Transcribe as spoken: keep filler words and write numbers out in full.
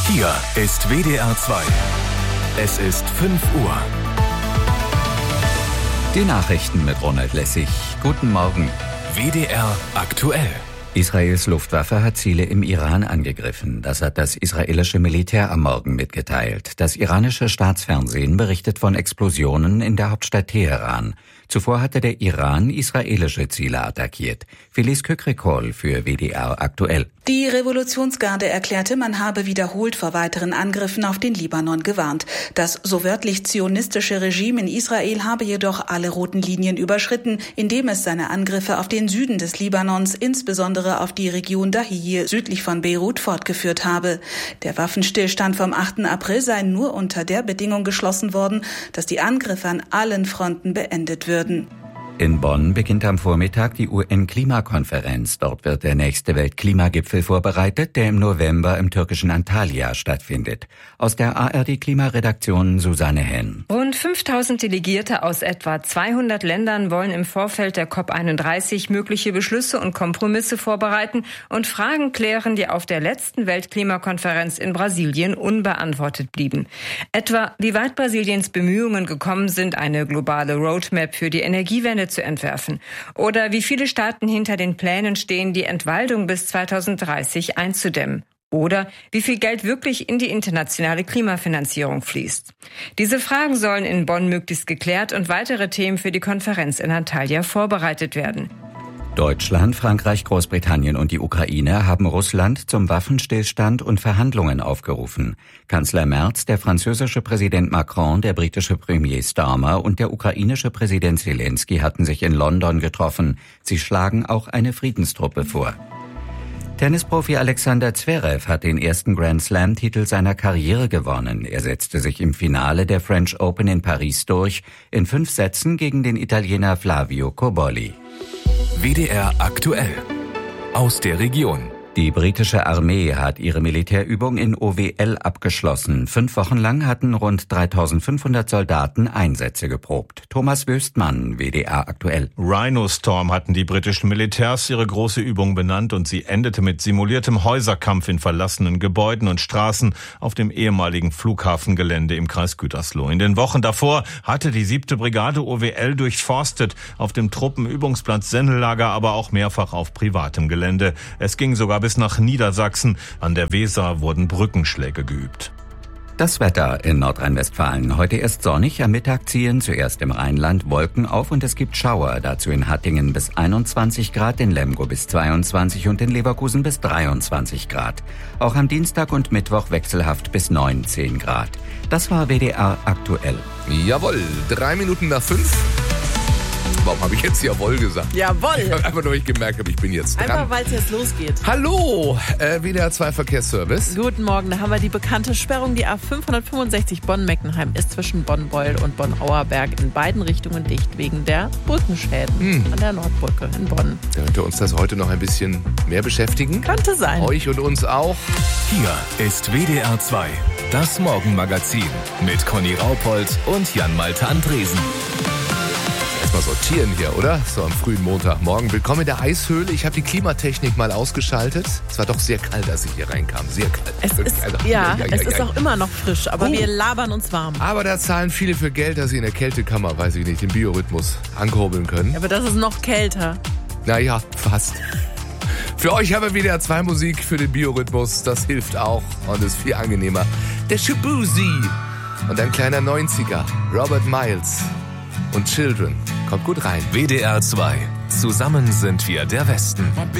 Hier ist W D R zwei. Es ist fünf Uhr. Die Nachrichten mit Ronald Lessig. Guten Morgen. W D R aktuell. Israels Luftwaffe hat Ziele im Iran angegriffen. Das hat das israelische Militär am Morgen mitgeteilt. Das iranische Staatsfernsehen berichtet von Explosionen in der Hauptstadt Teheran. Zuvor hatte der Iran israelische Ziele attackiert. Felice Kükrikol für W D R aktuell. Die Revolutionsgarde erklärte, man habe wiederholt vor weiteren Angriffen auf den Libanon gewarnt. Das so wörtlich zionistische Regime in Israel habe jedoch alle roten Linien überschritten, indem es seine Angriffe auf den Süden des Libanons, insbesondere auf die Region Dahiyeh südlich von Beirut, fortgeführt habe. Der Waffenstillstand vom achten April sei nur unter der Bedingung geschlossen worden, dass die Angriffe an allen Fronten beendet würden. In Bonn beginnt am Vormittag die U N-Klimakonferenz. Dort wird der nächste Weltklimagipfel vorbereitet, der im November im türkischen Antalya stattfindet. Aus der A R D-Klimaredaktion Susanne Henn. Rund fünftausend Delegierte aus etwa zweihundert Ländern wollen im Vorfeld der COP einunddreißig mögliche Beschlüsse und Kompromisse vorbereiten und Fragen klären, die auf der letzten Weltklimakonferenz in Brasilien unbeantwortet blieben. Etwa, wie weit Brasiliens Bemühungen gekommen sind, eine globale Roadmap für die Energiewende zu entwerfen. Oder wie viele Staaten hinter den Plänen stehen, die Entwaldung bis zweitausenddreißig einzudämmen. Oder wie viel Geld wirklich in die internationale Klimafinanzierung fließt. Diese Fragen sollen in Bonn möglichst geklärt und weitere Themen für die Konferenz in Antalya vorbereitet werden. Deutschland, Frankreich, Großbritannien und die Ukraine haben Russland zum Waffenstillstand und Verhandlungen aufgerufen. Kanzler Merz, der französische Präsident Macron, der britische Premier Starmer und der ukrainische Präsident Zelensky hatten sich in London getroffen. Sie schlagen auch eine Friedenstruppe vor. Tennisprofi Alexander Zverev hat den ersten Grand-Slam-Titel seiner Karriere gewonnen. Er setzte sich im Finale der French Open in Paris durch, in fünf Sätzen gegen den Italiener Flavio Cobolli. W D R aktuell. Aus der Region. Die britische Armee hat ihre Militärübung in O W L abgeschlossen. Fünf Wochen lang hatten rund dreitausendfünfhundert Soldaten Einsätze geprobt. Thomas Wöstmann, W D R aktuell. Rhino Storm hatten die britischen Militärs ihre große Übung benannt und sie endete mit simuliertem Häuserkampf in verlassenen Gebäuden und Straßen auf dem ehemaligen Flughafengelände im Kreis Gütersloh. In den Wochen davor hatte die siebte Brigade O W L durchforstet, auf dem Truppenübungsplatz Sennellager, aber auch mehrfach auf privatem Gelände. Es ging sogar bis nach Niedersachsen. An der Weser wurden Brückenschläge geübt. Das Wetter in Nordrhein-Westfalen. Heute erst sonnig, am Mittag ziehen zuerst im Rheinland Wolken auf und es gibt Schauer. Dazu in Hattingen bis einundzwanzig Grad, in Lemgo bis zweiundzwanzig und in Leverkusen bis dreiundzwanzig Grad. Auch am Dienstag und Mittwoch wechselhaft bis neunzehn Grad. Das war W D R aktuell. Jawohl, drei Minuten nach fünf. Warum habe ich jetzt Jawohl gesagt? Jawohl! Ich habe einfach nur nicht gemerkt, aber ich bin jetzt dran. Einfach, weil es jetzt losgeht. Hallo, äh, W D R zwei Verkehrsservice. Guten Morgen, da haben wir die bekannte Sperrung. Die A fünfhundertfünfundsechzig Bonn-Meckenheim ist zwischen Bonn-Beul und Bonn-Auerberg in beiden Richtungen dicht wegen der Brückenschäden hm. an der Nordbrücke in Bonn. Könnte uns das heute noch ein bisschen mehr beschäftigen? Könnte sein. Euch und uns auch. Hier ist W D R zwei, das Morgenmagazin mit Conny Raupold und Jan-Malte Andresen. Mal sortieren hier, oder? So am frühen Montagmorgen. Willkommen in der Eishöhle. Ich habe die Klimatechnik mal ausgeschaltet. Es war doch sehr kalt, als ich hier reinkam. Sehr kalt. Es ist, also, ja, ja, ja, es ja, ist ja. auch immer noch frisch, aber uh. wir labern uns warm. Aber da zahlen viele für Geld, dass sie in der Kältekammer, weiß ich nicht, den Biorhythmus ankurbeln können. Aber das ist noch kälter. Naja, fast. Für euch haben wir wieder zwei Musik für den Biorhythmus. Das hilft auch und ist viel angenehmer. Der Shaboozey und ein kleiner neunziger, Robert Miles und Children. Kommt gut rein. W D R zwei. Zusammen sind wir der Westen.